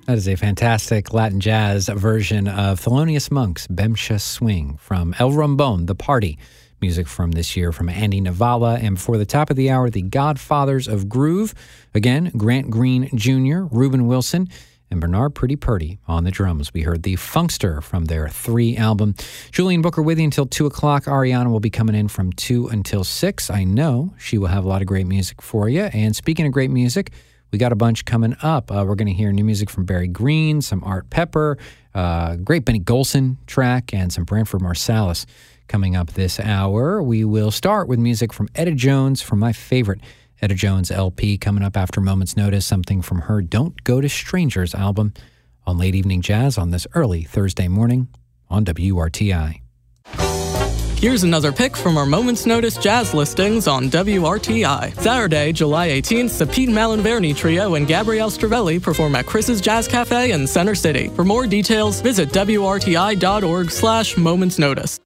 That is a fantastic Latin jazz version of Thelonious Monk's Bemsha Swing from El Rombón, The Party. Music from this year from Andy Navala. And before the top of the hour, the Godfathers of Groove. Again, Grant Green Jr., Reuben Wilson, and Bernard Pretty Purdy on the drums. We heard the Funkster from their 3 album. Julian Booker with you until 2 o'clock. Ariana will be coming in from 2 until 6. I know she will have a lot of great music for you. And speaking of great music, we got a bunch coming up. We're going to hear new music from Barry Green, some Art Pepper, great Benny Golson track, and some Branford Marsalis coming up this hour. We will start with music from Etta Jones, from my favorite Etta Jones LP, coming up after Moment's Notice, something from her Don't Go to Strangers album on Late Evening Jazz on this early Thursday morning on WRTI. Here's another pick from our Moment's Notice jazz listings on WRTI. Saturday, July 18th, the Pete Malinverni Trio and Gabrielle Stravelli perform at Chris's Jazz Cafe in Center City. For more details, visit WRTI.org/momentsnotice.